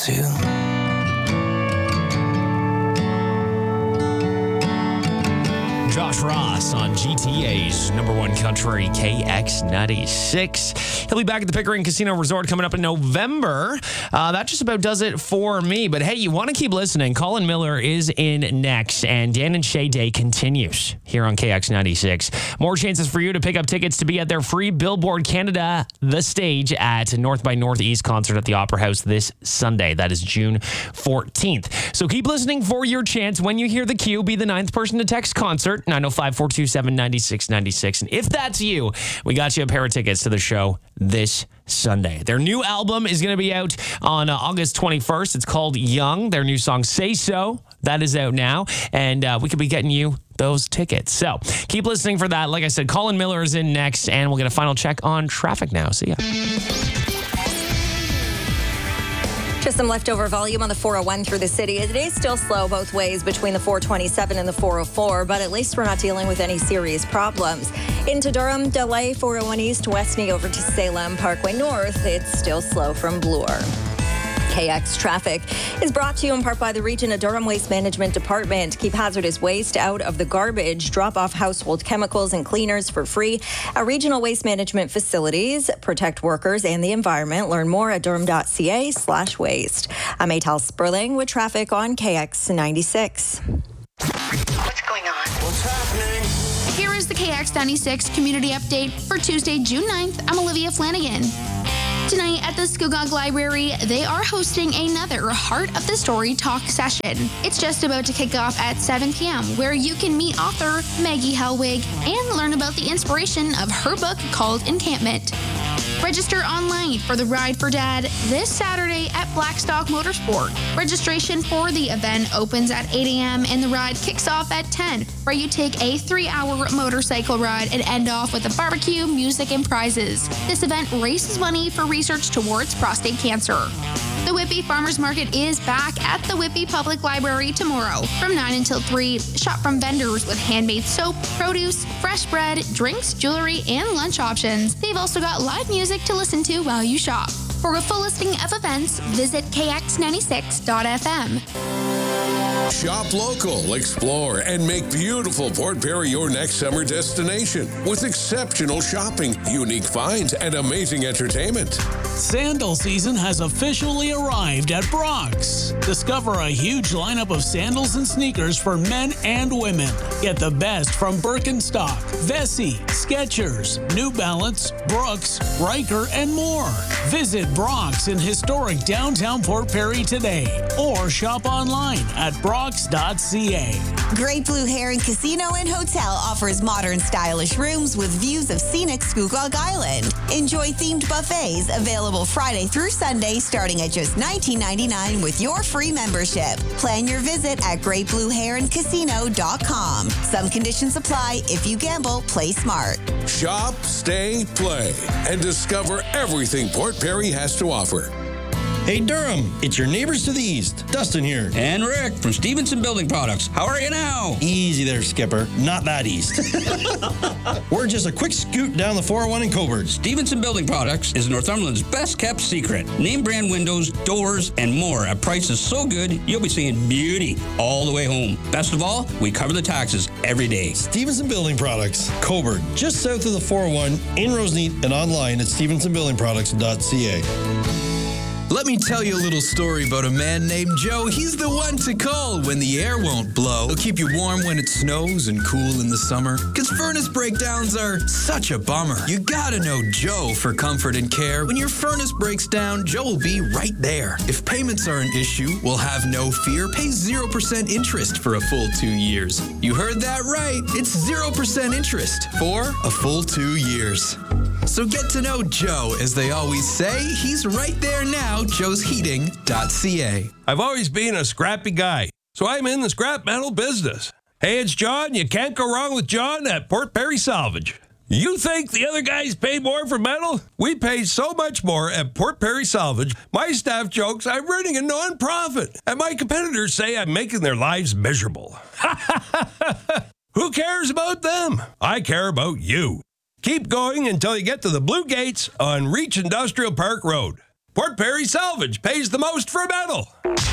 too. Josh Ross on GTA's number one country, KX96. He'll be back at the Pickering Casino Resort coming up in November. That just about does it for me. But hey, you want to keep listening. Colin Miller is in next, and Dan and Shay Day continues here on KX96. More chances for you to pick up tickets to be at their free Billboard Canada The Stage at North by Northeast concert at the Opera House this Sunday. That is June 14th. So keep listening for your chance. When you hear the cue, be the ninth person to text concert, 905-427-9696. And if that's you, we got you a pair of tickets to the show this Sunday. Their new album is going to be out on August 21st. It's called Young. Their new song, Say So, that is out now. And we could be getting you those tickets. So keep listening for that. Like I said, Colin Miller is in next, and we'll get a final check on traffic now. See ya. Just some leftover volume on the 401 through the city. It is still slow both ways between the 427 and the 404, but at least we're not dealing with any serious problems. Into Durham, delay 401 East, Westney over to Salem, Parkway North. It's still slow from Bloor. KX Traffic is brought to you in part by the Region of Durham Waste Management Department. Keep hazardous waste out of the garbage. Drop off household chemicals and cleaners for free at regional waste management facilities. Protect workers and the environment. Learn more at durham.ca/waste. I'm Atal Sperling with traffic on KX 96. What's going on? What's happening? Here is the KX 96 community update for Tuesday, June 9th. I'm Olivia Flanagan. Tonight at the Scugog Library, they are hosting another Heart of the Story talk session. It's just about to kick off at 7 p.m., where you can meet author Maggie Helwig and learn about the inspiration of her book called Encampment. Register online for the Ride for Dad this Saturday at Blackstock Motorsport. Registration for the event opens at 8 a.m. and the ride kicks off at 10, where you take a 3-hour motorcycle ride and end off with a barbecue, music, and prizes. This event raises money for research towards prostate cancer. The Whitby Farmers Market is back at the Whitby Public Library tomorrow from 9 until 3. Shop from vendors with handmade soap, produce, fresh bread, drinks, jewelry, and lunch options. They've also got live music to listen to while you shop. For a full listing of events, visit kx96.fm. Shop local, explore, and make beautiful Port Perry your next summer destination with exceptional shopping, unique finds, and amazing entertainment. Sandal season has officially arrived at Brock's. Discover a huge lineup of sandals and sneakers for men and women. Get the best from Birkenstock, Vessi, Skechers, New Balance, Brooks, Riker, and more. Visit Brock's in historic downtown Port Perry today or shop online at brox.ca. Great Blue Heron Casino and Hotel offers modern, stylish rooms with views of scenic Scugog Island. Enjoy themed buffets available Friday through Sunday starting at just $19.99 with your free membership. Plan your visit at greatblueheroncasino.com. Some conditions apply. If you gamble, play smart. Shop, stay, play, and discover everything Port Perry has to offer. Hey Durham, it's your neighbors to the east. Dustin here. And Rick from Stevenson Building Products. How are you now? Easy there, Skipper. Not that east. We're just a quick scoot down the 401 in Coburg. Stevenson Building Products is Northumberland's best kept secret. Name brand windows, doors, and more at prices so good you'll be seeing beauty all the way home. Best of all, we cover the taxes every day. Stevenson Building Products, Coburg, just south of the 401 in Roseneath and online at stevensonbuildingproducts.ca. Let me tell you a little story about a man named Joe. He's the one to call when the air won't blow. He'll keep you warm when it snows and cool in the summer. Because furnace breakdowns are such a bummer. You gotta know Joe for comfort and care. When your furnace breaks down, Joe will be right there. If payments are an issue, we'll have no fear. Pay 0% interest for a full 2 years. You heard that right. It's 0% interest for a full 2 years. So get to know Joe, as they always say. He's right there now, joesheating.ca. I've always been a scrappy guy, so I'm in the scrap metal business. Hey, it's John. You can't go wrong with John at Port Perry Salvage. You think the other guys pay more for metal? We pay so much more at Port Perry Salvage. My staff jokes I'm running a non-profit, and my competitors say I'm making their lives miserable. Who cares about them? I care about you. Keep going until you get to the Blue Gates on Reach Industrial Park Road. Port Perry Salvage pays the most for metal.